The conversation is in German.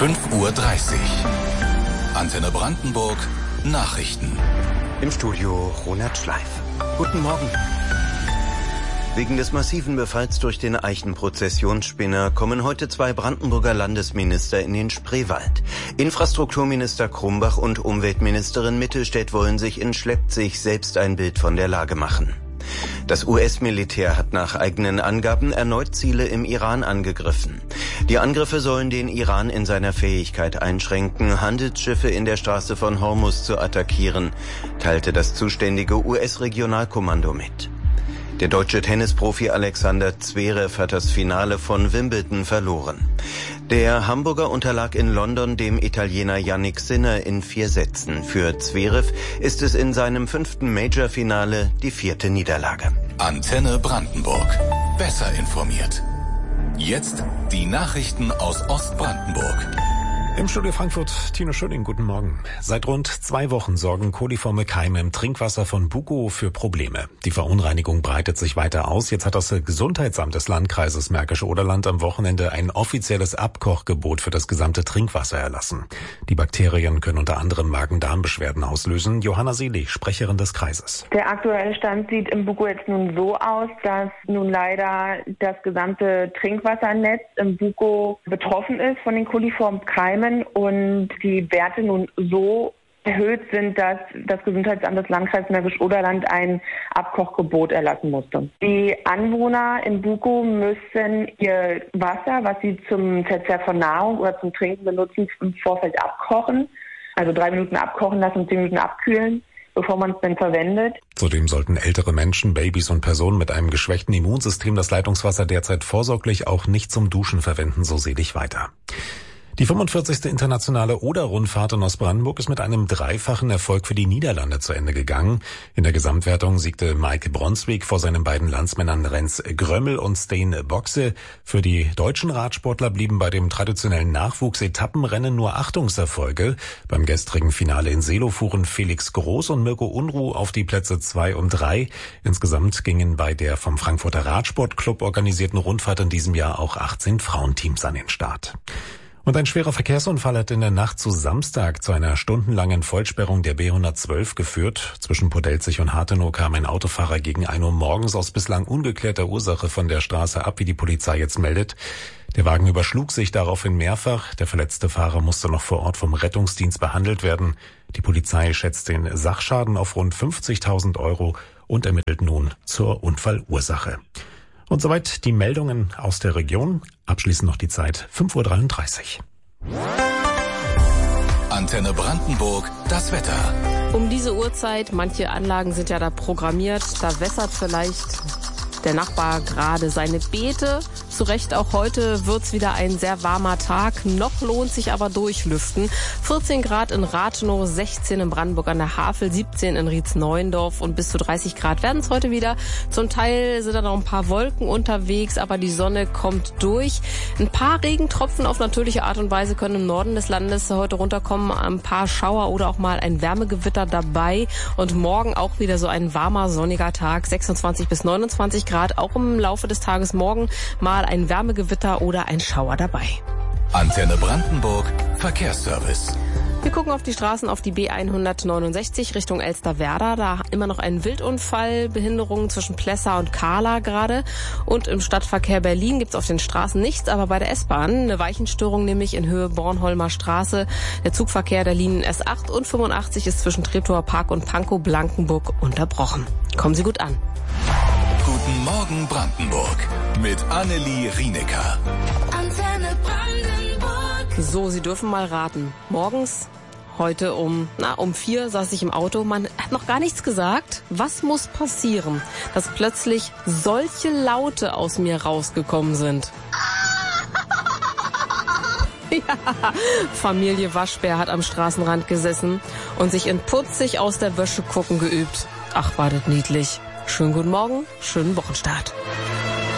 5:30 Uhr. Antenne Brandenburg Nachrichten. Im Studio Ronald Schleif. Guten Morgen. Wegen des massiven Befalls durch den Eichenprozessionsspinner kommen heute 2 Brandenburger Landesminister in den Spreewald. Infrastrukturminister Krumbach und Umweltministerin Mittelstädt wollen sich in Schleppzig selbst ein Bild von der Lage machen. Das US-Militär hat nach eigenen Angaben erneut Ziele im Iran angegriffen. Die Angriffe sollen den Iran in seiner Fähigkeit einschränken, Handelsschiffe in der Straße von Hormuz zu attackieren, teilte das zuständige US-Regionalkommando mit. Der deutsche Tennisprofi Alexander Zverev hat das Finale von Wimbledon verloren. Der Hamburger unterlag in London dem Italiener Jannik Sinner in 4 Sätzen. Für Zverev ist es in seinem 5. Major-Finale die 4. Niederlage. Antenne Brandenburg. Besser informiert. Jetzt die Nachrichten aus Ostbrandenburg. Im Studio Frankfurt, Tino Schöning, guten Morgen. Seit rund 2 Wochen sorgen koliforme Keime im Trinkwasser von Bukow für Probleme. Die Verunreinigung breitet sich weiter aus. Jetzt hat das Gesundheitsamt des Landkreises Märkische Oderland am Wochenende ein offizielles Abkochgebot für das gesamte Trinkwasser erlassen. Die Bakterien können unter anderem Magen-Darm-Beschwerden auslösen. Johanna Selig, Sprecherin des Kreises. Der aktuelle Stand sieht in Bukow jetzt nun so aus, dass nun leider das gesamte Trinkwassernetz in Bukow betroffen ist von den koliformen Keimen und die Werte nun so erhöht sind, dass das Gesundheitsamt des Landkreises Märkisch-Oderland ein Abkochgebot erlassen musste. Die Anwohner in Bukow müssen ihr Wasser, was sie zum Verzehr von Nahrung oder zum Trinken benutzen, im Vorfeld abkochen. Also 3 Minuten abkochen lassen und 10 Minuten abkühlen, bevor man es dann verwendet. Zudem sollten ältere Menschen, Babys und Personen mit einem geschwächten Immunsystem das Leitungswasser derzeit vorsorglich auch nicht zum Duschen verwenden, so Selig weiter. Die 45. internationale Oder-Rundfahrt in Ostbrandenburg ist mit einem 3-fachen Erfolg für die Niederlande zu Ende gegangen. In der Gesamtwertung siegte Mike Bronswijk vor seinen beiden Landsmännern Rens Grömmel und Steen Boxe. Für die deutschen Radsportler blieben bei dem traditionellen Nachwuchs-Etappenrennen nur Achtungserfolge. Beim gestrigen Finale in Seelow fuhren Felix Groß und Mirko Unruh auf die Plätze 2 und 3. Insgesamt gingen bei der vom Frankfurter Radsportclub organisierten Rundfahrt in diesem Jahr auch 18 Frauenteams an den Start. Und ein schwerer Verkehrsunfall hat in der Nacht zu Samstag zu einer stundenlangen Vollsperrung der B112 geführt. Zwischen Podelzig und Harthenow kam ein Autofahrer gegen 1 Uhr morgens aus bislang ungeklärter Ursache von der Straße ab, wie die Polizei jetzt meldet. Der Wagen überschlug sich daraufhin mehrfach. Der verletzte Fahrer musste noch vor Ort vom Rettungsdienst behandelt werden. Die Polizei schätzt den Sachschaden auf rund 50.000 € und ermittelt nun zur Unfallursache. Und soweit die Meldungen aus der Region. Abschließend noch die Zeit 5:33 Uhr. Antenne Brandenburg, das Wetter. Um diese Uhrzeit, manche Anlagen sind ja da programmiert, da wässert vielleicht der Nachbar gerade seine Beete. Zu Recht, auch heute wird's wieder ein sehr warmer Tag. Noch lohnt sich aber durchlüften. 14 Grad in Rathenow, 16 in Brandenburg an der Havel, 17 in Rietz-Neuendorf und bis zu 30 Grad werden es heute wieder. Zum Teil sind da noch ein paar Wolken unterwegs, aber die Sonne kommt durch. Ein paar Regentropfen auf natürliche Art und Weise können im Norden des Landes heute runterkommen. Ein paar Schauer oder auch mal ein Wärmegewitter dabei. Und morgen auch wieder so ein warmer, sonniger Tag, 26 bis 29 Grad. Auch im Laufe des Tages morgen mal ein Wärmegewitter oder ein Schauer dabei. Antenne Brandenburg, Verkehrsservice. Wir gucken auf die Straßen, auf die B169 Richtung Elsterwerda. Da immer noch ein Wildunfall, Behinderungen zwischen Plessa und Kahla gerade. Und im Stadtverkehr Berlin gibt's auf den Straßen nichts, aber bei der S-Bahn eine Weichenstörung, nämlich in Höhe Bornholmer Straße. Der Zugverkehr der Linien S8 und 85 ist zwischen Treptower Park und Pankow-Blankenburg unterbrochen. Kommen Sie gut an. Guten Morgen Brandenburg mit Annelie Rienecker. Antenne Brandenburg. So, Sie dürfen mal raten. Morgens, heute um 4 saß ich im Auto. Man hat noch gar nichts gesagt. Was muss passieren, dass plötzlich solche Laute aus mir rausgekommen sind? Ja, Familie Waschbär hat am Straßenrand gesessen und sich in putzig aus der Wäsche gucken geübt. Ach, war das niedlich. Schönen guten Morgen, schönen Wochenstart.